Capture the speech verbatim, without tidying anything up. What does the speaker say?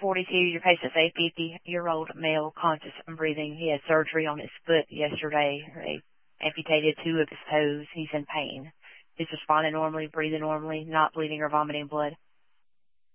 forty-two, your patient's a fifty-year-old male, conscious and breathing. He had surgery on his foot yesterday. They amputated two of his toes. He's in pain. He's responding normally, breathing normally, not bleeding or vomiting blood.